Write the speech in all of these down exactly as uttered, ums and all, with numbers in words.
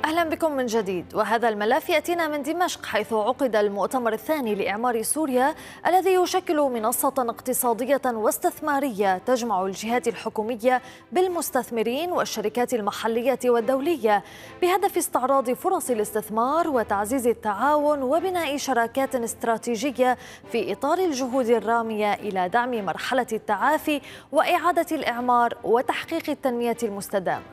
أهلا بكم من جديد، وهذا الملف يأتينا من دمشق حيث عقد المؤتمر الثاني لإعمار سوريا الذي يشكل منصة اقتصادية واستثمارية تجمع الجهات الحكومية بالمستثمرين والشركات المحلية والدولية بهدف استعراض فرص الاستثمار وتعزيز التعاون وبناء شراكات استراتيجية في إطار الجهود الرامية إلى دعم مرحلة التعافي وإعادة الإعمار وتحقيق التنمية المستدامة.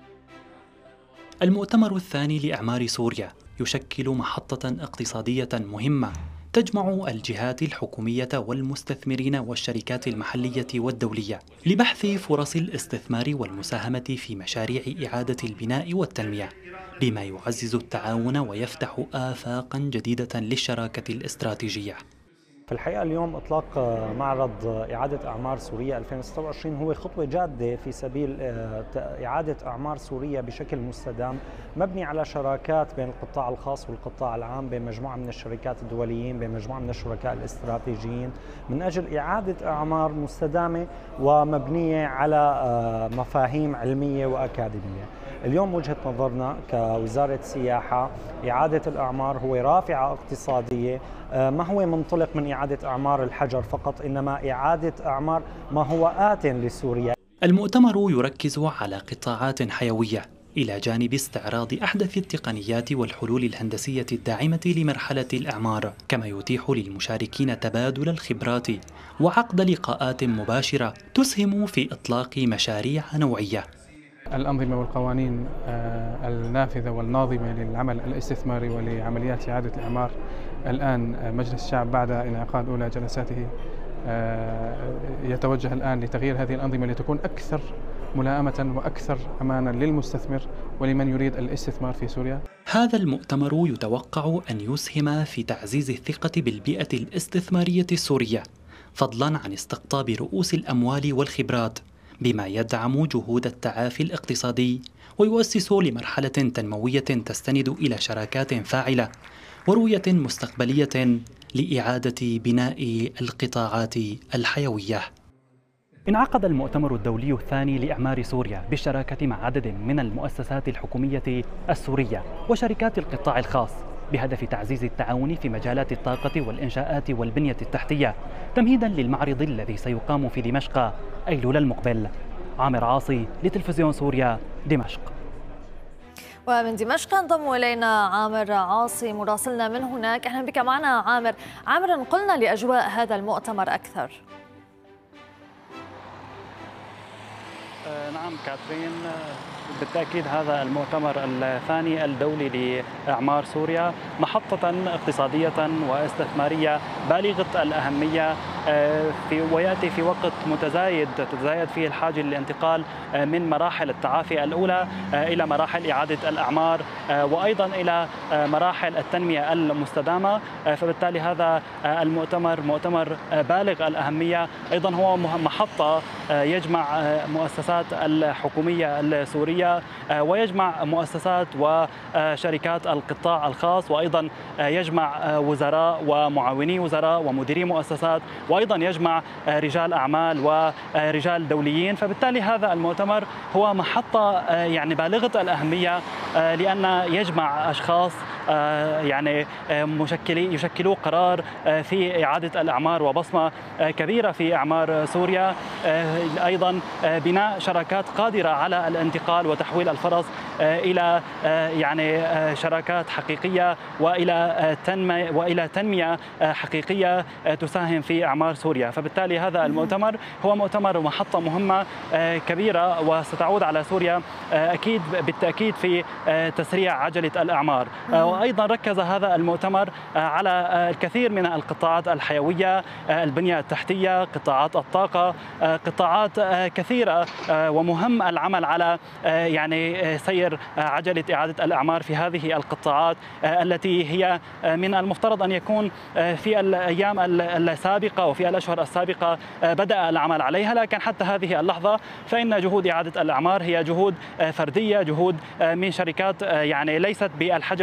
المؤتمر الثاني لإعمار سوريا يشكل محطة اقتصادية مهمة تجمع الجهات الحكومية والمستثمرين والشركات المحلية والدولية لبحث فرص الاستثمار والمساهمة في مشاريع إعادة البناء والتنمية، بما يعزز التعاون ويفتح آفاقا جديدة للشراكة الاستراتيجية. في الحقيقة اليوم إطلاق معرض إعادة أعمار سوريا ألفين وستة وعشرين هو خطوة جادة في سبيل إعادة أعمار سوريا بشكل مستدام مبني على شراكات بين القطاع الخاص والقطاع العام، بين مجموعة من الشركات الدوليين، بين مجموعة من الشركاء الاستراتيجيين، من أجل إعادة أعمار مستدامة ومبنية على مفاهيم علمية وأكاديمية. اليوم وجهة نظرنا كوزارة سياحة إعادة الأعمار هو رافعة اقتصادية، ما هو منطلق من إعادة أعمار الحجر فقط، إنما إعادة أعمار ما هو آت لسوريا. المؤتمر يركز على قطاعات حيوية إلى جانب استعراض أحدث التقنيات والحلول الهندسية الداعمة لمرحلة الإعمار، كما يتيح للمشاركين تبادل الخبرات وعقد لقاءات مباشرة تسهم في إطلاق مشاريع نوعية. الأنظمة والقوانين النافذة والناظمة للعمل الاستثماري ولعمليات إعادة الإعمار الآن مجلس الشعب بعد انعقاد أولى جلساته يتوجه الآن لتغيير هذه الأنظمة لتكون أكثر ملائمة وأكثر أمانا للمستثمر ولمن يريد الاستثمار في سوريا. هذا المؤتمر يتوقع أن يسهم في تعزيز الثقة بالبيئة الاستثمارية السورية، فضلا عن استقطاب رؤوس الأموال والخبرات، بما يدعم جهود التعافي الاقتصادي ويؤسس لمرحلة تنموية تستند إلى شراكات فاعلة ورؤية مستقبلية لإعادة بناء القطاعات الحيوية. انعقد المؤتمر الدولي الثاني لإعمار سوريا بالشراكة مع عدد من المؤسسات الحكومية السورية وشركات القطاع الخاص بهدف تعزيز التعاون في مجالات الطاقة والإنشاءات والبنية التحتية، تمهيدا للمعرض الذي سيقام في دمشق أيلول المقبل. عامر عاصي لتلفزيون سوريا، دمشق. ومن دمشق انضم إلينا عامر عاصي مراسلنا من هناك. أهلا بك معنا عامر. عامر، انقلنا لأجواء هذا المؤتمر أكثر. نعم كاترين، بالتأكيد هذا المؤتمر الثاني الدولي لإعمار سوريا محطة اقتصادية واستثمارية بالغة الأهمية في ويأتي في وقت متزايد تتزايد فيه الحاجة للانتقال من مراحل التعافي الأولى إلى مراحل إعادة الأعمار وأيضا إلى مراحل التنمية المستدامة. فبالتالي هذا المؤتمر مؤتمر بالغ الأهمية، أيضا هو محطة يجمع مؤسسات الحكومية السورية ويجمع مؤسسات وشركات القطاع الخاص، وأيضا يجمع وزراء ومعاوني وزراء ومديري مؤسسات، وأيضا يجمع رجال أعمال ورجال دوليين. فبالتالي هذا المؤتمر هو محطة يعني بالغة الأهمية لأن يجمع أشخاص يعني مشكلي يشكلوا قرار في إعادة الأعمار وبصمة كبيرة في إعمار سوريا، أيضا بناء شراكات قادرة على الانتقال وتحويل الفرص إلى يعني شراكات حقيقية وإلى تنمية وإلى تنمية حقيقية تساهم في إعمار سوريا. فبالتالي هذا المؤتمر هو مؤتمر ومحطة مهمة كبيرة وستعود على سوريا أكيد بالتأكيد في تسريع عجلة الأعمار. وأيضا ركز هذا المؤتمر على الكثير من القطاعات الحيوية، البنية التحتية، قطاعات الطاقة، قطاعات كثيرة، ومهم العمل على يعني سير عجلة إعادة الأعمار في هذه القطاعات التي هي من المفترض أن يكون في الأيام السابقة وفي الأشهر السابقة بدأ العمل عليها، لكن حتى هذه اللحظة فإن جهود إعادة الأعمار هي جهود فردية، جهود من شركات يعني ليست بالحجم المطلوب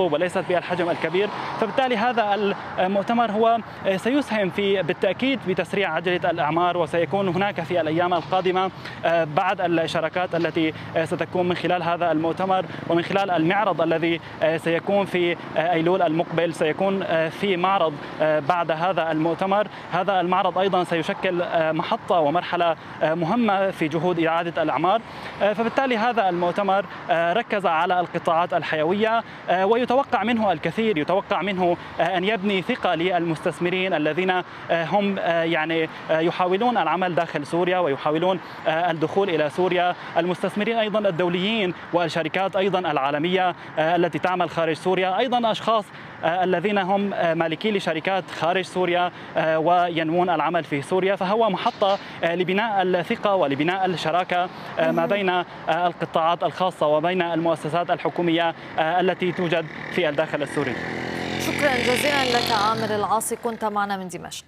المطلوب وليست بالحجم الكبير. فبالتالي هذا المؤتمر هو سيسهم في بالتأكيد بتسريع عجلة الأعمار، وسيكون هناك في الأيام القادمة بعض الشراكات التي ستكون من خلال هذا المؤتمر ومن خلال المعرض الذي سيكون في أيلول المقبل. سيكون في معرض بعد هذا المؤتمر. هذا المعرض أيضا سيشكل محطة ومرحلة مهمة في جهود إعادة الأعمار. فبالتالي هذا المؤتمر ركز على القطاعات الحيوية ويتوقع منه الكثير. يتوقع منه أن يبني ثقة للمستثمرين الذين هم يعني يحاولون العمل داخل سوريا ويحاولون الدخول إلى سوريا. المستثمرين أيضا الدوليين والشركات أيضا العالمية التي تعمل خارج سوريا، أيضا أشخاص الذين هم مالكي لشركات خارج سوريا وينوون العمل في سوريا. فهو محطة لبناء الثقة ولبناء الشراكة ما بين القطاعات الخاصة وبين المؤسسات الحكومية التي توجد في الداخل السوري. شكرا جزيلا لك عامر العاصي، كنت معنا من دمشق.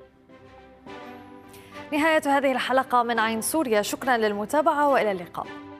نهاية هذه الحلقة من عين سوريا، شكرا للمتابعة وإلى اللقاء.